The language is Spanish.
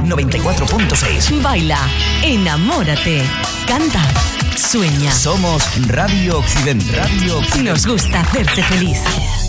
94.6. Baila, enamórate, canta, sueña. Somos Radio Occidente. Radio Occidente. Nos gusta hacerte feliz.